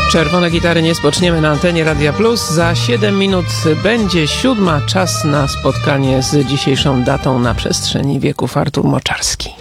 Czerwone gitary nie spoczniemy na antenie Radia Plus. Za 7 minut będzie 7. Czas na spotkanie z dzisiejszą datą na przestrzeni wieków. Artur Moczarski.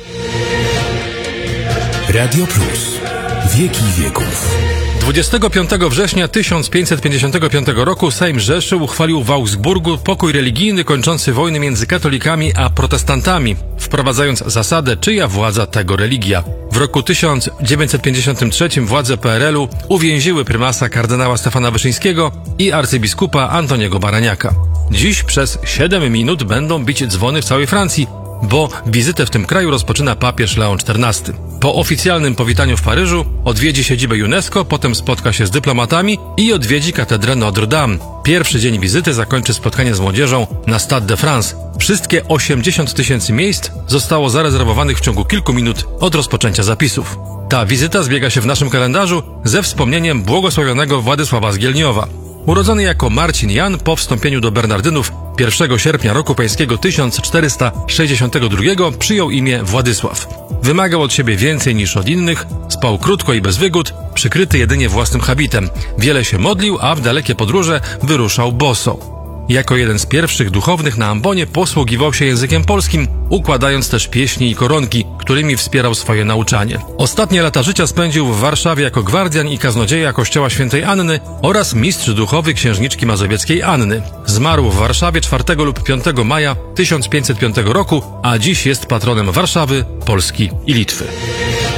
Radio Plus. Wieki wieków. 25 września 1555 roku Sejm Rzeszy uchwalił w Augsburgu pokój religijny kończący wojny między katolikami a protestantami, wprowadzając zasadę, czyja władza, tego religia. W roku 1953 władze PRL-u uwięziły prymasa kardynała Stefana Wyszyńskiego i arcybiskupa Antoniego Baraniaka. Dziś przez 7 minut będą bić dzwony w całej Francji, bo wizytę w tym kraju rozpoczyna papież Leon XIV. Po oficjalnym powitaniu w Paryżu odwiedzi siedzibę UNESCO, potem spotka się z dyplomatami i odwiedzi katedrę Notre Dame. Pierwszy dzień wizyty zakończy spotkanie z młodzieżą na Stade de France. Wszystkie 80 000 miejsc zostało zarezerwowanych w ciągu kilku minut od rozpoczęcia zapisów. Ta wizyta zbiega się w naszym kalendarzu ze wspomnieniem błogosławionego Władysława z Gielniowa. Urodzony jako Marcin Jan po wstąpieniu do Bernardynów 1 sierpnia roku pańskiego 1462 przyjął imię Władysław. Wymagał od siebie więcej niż od innych, spał krótko i bez wygód, przykryty jedynie własnym habitem. Wiele się modlił, a w dalekie podróże wyruszał boso. Jako jeden z pierwszych duchownych na ambonie posługiwał się językiem polskim, układając też pieśni i koronki, którymi wspierał swoje nauczanie. Ostatnie lata życia spędził w Warszawie jako gwardian i kaznodzieja kościoła świętej Anny oraz mistrz duchowy księżniczki mazowieckiej Anny. Zmarł w Warszawie 4 lub 5 maja 1505 roku, a dziś jest patronem Warszawy, Polski i Litwy.